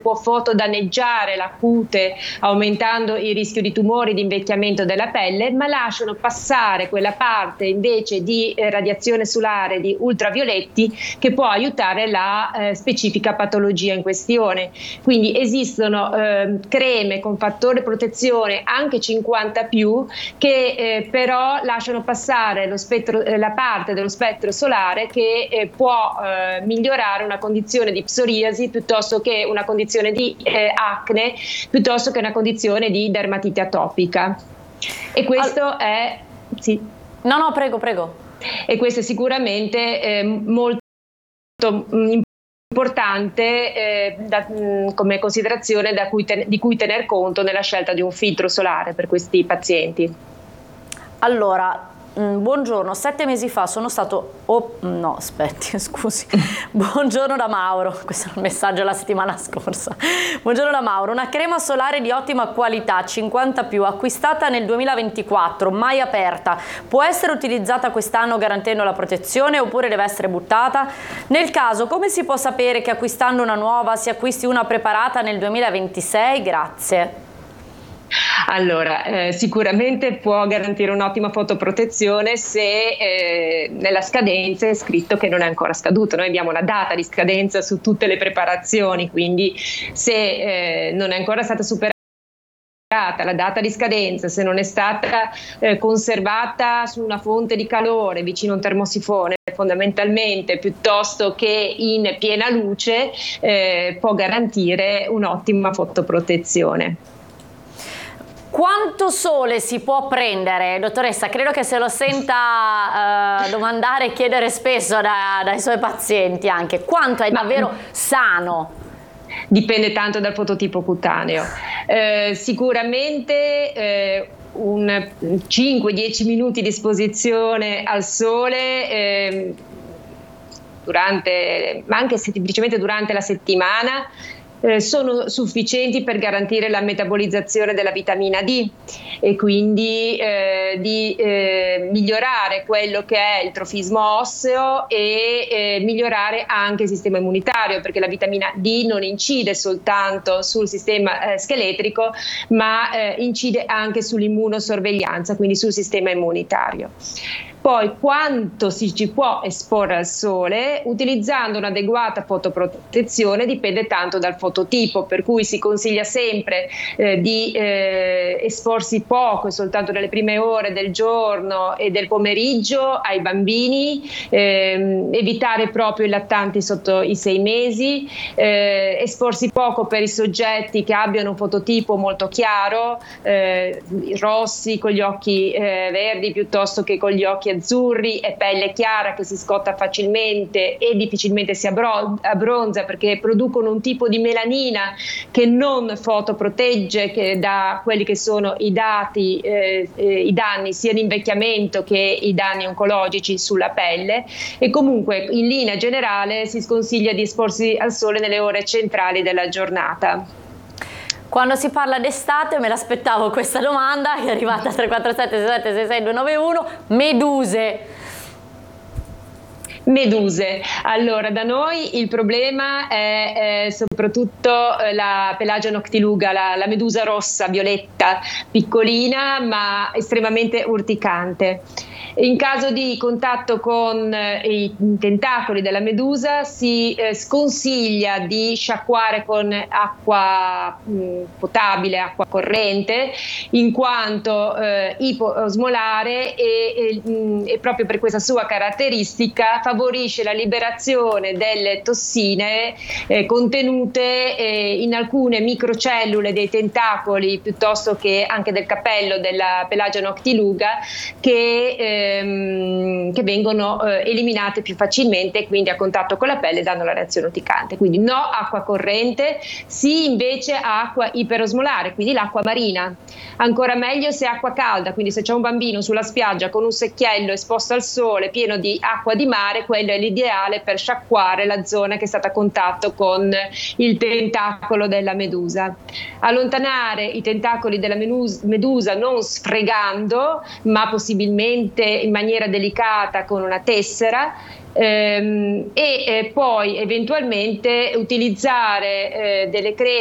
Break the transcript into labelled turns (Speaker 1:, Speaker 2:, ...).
Speaker 1: può fotodanneggiare la cute aumentando il rischio di tumori, di invecchiamento della pelle, ma lasciano passare quella parte invece di radiazione solare di ultravioletti che può aiutare la specifica patologia in questione. Quindi esistono creme con fattore protezione anche 50 più che però lasciano passare la parte dello spettro solare che può migliorare una condizione di psoriasi piuttosto che una condizione di acne, piuttosto che una condizione di dermatite atopica. E questo è... Sì.
Speaker 2: No, prego.
Speaker 1: E questo è sicuramente molto importante come considerazione di cui tener conto nella scelta di un filtro solare per questi pazienti.
Speaker 2: Allora, buongiorno, 7 mesi fa sono stato... Buongiorno da Mauro, questo è un messaggio della settimana scorsa. Buongiorno da Mauro, una crema solare di ottima qualità, 50 più, acquistata nel 2024, mai aperta. Può essere utilizzata quest'anno garantendo la protezione oppure deve essere buttata? Nel caso, come si può sapere che acquistando una nuova si acquisti una preparata nel 2026? Grazie.
Speaker 1: Allora, sicuramente può garantire un'ottima fotoprotezione se nella scadenza è scritto che non è ancora scaduto. Noi abbiamo una data di scadenza su tutte le preparazioni, quindi se non è ancora stata superata la data di scadenza, se non è stata conservata su una fonte di calore vicino a un termosifone fondamentalmente, piuttosto che in piena luce, può garantire un'ottima fotoprotezione.
Speaker 2: Quanto sole si può prendere, dottoressa? Credo che se lo senta domandare e chiedere spesso dai suoi pazienti anche. Quanto è davvero sano?
Speaker 1: Dipende tanto dal fototipo cutaneo. Sicuramente un 5-10 minuti di esposizione al sole ma anche semplicemente durante la settimana sono sufficienti per garantire la metabolizzazione della vitamina D e quindi di migliorare quello che è il trofismo osseo e migliorare anche il sistema immunitario, perché la vitamina D non incide soltanto sul sistema scheletrico, ma incide anche sull'immunosorveglianza, quindi sul sistema immunitario. Poi quanto ci può esporre al sole utilizzando un'adeguata fotoprotezione dipende tanto dal fototipo, per cui si consiglia sempre di esporsi poco e soltanto nelle prime ore del giorno e del pomeriggio ai bambini, evitare proprio i lattanti sotto i 6 mesi, esporsi poco per i soggetti che abbiano un fototipo molto chiaro, rossi con gli occhi verdi piuttosto che con gli occhi azzurri e pelle chiara che si scotta facilmente e difficilmente si abbronza perché producono un tipo di melanina che non fotoprotegge da quelli che sono i danni sia di invecchiamento che i danni oncologici sulla pelle, e comunque in linea generale si sconsiglia di esporsi al sole nelle ore centrali della giornata.
Speaker 2: Quando si parla d'estate me l'aspettavo questa domanda che è arrivata a 347 67 66 291.
Speaker 1: Meduse. Allora, da noi il problema è soprattutto la Pelagia noctiluga, la medusa rossa, violetta, piccolina ma estremamente urticante. In caso di contatto con i tentacoli della medusa si sconsiglia di sciacquare con acqua potabile, acqua corrente, in quanto ipoosmolare e proprio per questa sua caratteristica favorisce la liberazione delle tossine contenute in alcune microcellule dei tentacoli piuttosto che anche del cappello della Pelagia noctiluga che vengono eliminate più facilmente e quindi a contatto con la pelle danno la reazione urticante. Quindi no acqua corrente, sì invece acqua iperosmolare, quindi l'acqua marina. Ancora meglio se è acqua calda, quindi se c'è un bambino sulla spiaggia con un secchiello esposto al sole pieno di acqua di mare, quello è l'ideale per sciacquare la zona che è stata a contatto con il tentacolo della medusa. Allontanare i tentacoli della medusa non sfregando, ma possibilmente in maniera delicata con una tessera, e poi eventualmente utilizzare delle creme